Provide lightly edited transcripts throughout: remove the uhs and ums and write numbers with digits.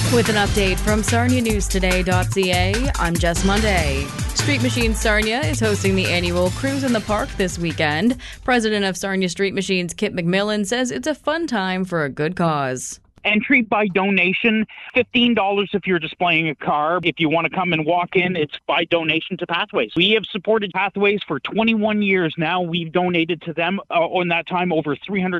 With an update from SarniaNewsToday.ca, I'm Jess Monday. Street Machines Sarnia is hosting the annual Cruise in the Park this weekend. President of Sarnia Street Machines, Kip McMillan, says it's a fun time for a good cause. Entry by donation, $15 if you're displaying a car. If you want to come and walk in, it's by donation to Pathways. We have supported Pathways for 21 years now. We've donated to them on that time over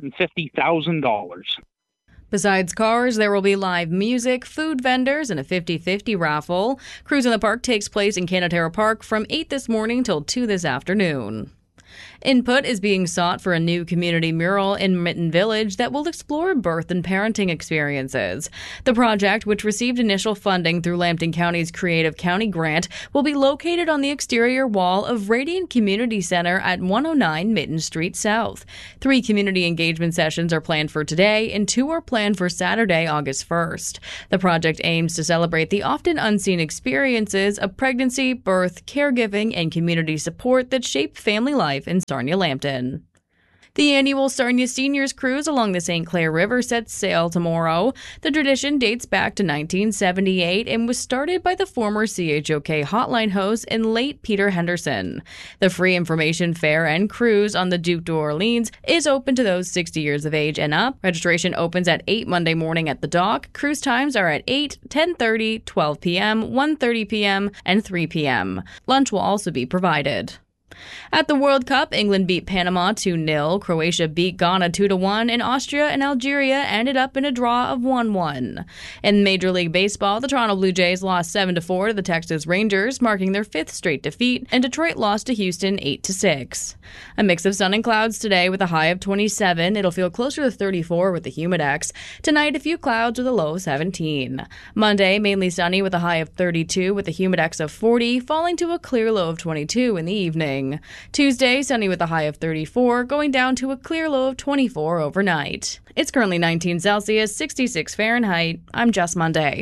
$350,000. Besides cars, there will be live music, food vendors, and a 50-50 raffle. Cruise in the Park takes place in Canatera Park from 8 this morning till 2 this afternoon. Input is being sought for a new community mural in Mitten Village that will explore birth and parenting experiences. The project, which received initial funding through Lambton County's Creative County Grant, will be located on the exterior wall of Radiant Community Center at 109 Mitten Street South. 3 community engagement sessions are planned for today, and 2 are planned for Saturday, August 1st. The project aims to celebrate the often unseen experiences of pregnancy, birth, caregiving, and community support that shape family life in Sarnia Lambton. The annual Sarnia Seniors Cruise along the St. Clair River sets sail tomorrow. The tradition dates back to 1978 and was started by the former CHOK hotline host and late Peter Henderson. The free information fair and cruise on the Duke d'Orleans is open to those 60 years of age and up. Registration opens at 8 Monday morning at the dock. Cruise times are at 8, 10:30, 12 p.m., 1:30 p.m., and 3 p.m. Lunch will also be provided. At the World Cup, England beat Panama 2-0, Croatia beat Ghana 2-1, and Austria and Algeria ended up in a draw of 1-1. In Major League Baseball, the Toronto Blue Jays lost 7-4 to the Texas Rangers, marking their 5th straight defeat, and Detroit lost to Houston 8-6. A mix of sun and clouds today with a high of 27. It'll feel closer to 34 with the humidex. Tonight, a few clouds with a low of 17. Monday, mainly sunny with a high of 32 with a humidex of 40, falling to a clear low of 22 in the evening. Tuesday, sunny with a high of 34, going down to a clear low of 24 overnight. It's currently 19 Celsius, 66 Fahrenheit. I'm Jess Monday.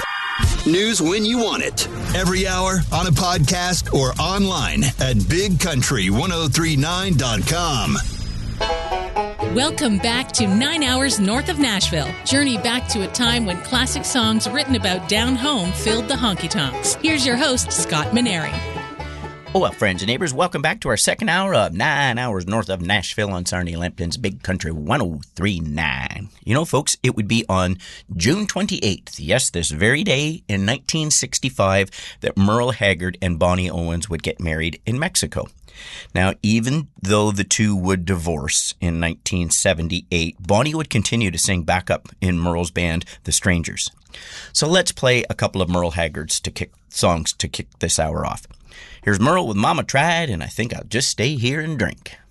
News when you want it. Every hour on a podcast or online at bigcountry1039.com. Welcome back to 9 Hours North of Nashville. Journey back to a time when classic songs written about down home filled the honky-tonks. Here's your host, Scott Maneri. Oh, well, friends and neighbors, welcome back to our second hour of 9 Hours North of Nashville on Sarnia Lambton's Big Country 103.9. You know, folks, it would be on June 28th, yes, this very day in 1965, that Merle Haggard and Bonnie Owens would get married in Mexico. Now, even though the two would divorce in 1978, Bonnie would continue to sing backup in Merle's band, The Strangers. So let's play a couple of Merle Haggard's songs to kick this hour off. Here's Merle with Mama Tried, and I think I'll just stay here and drink.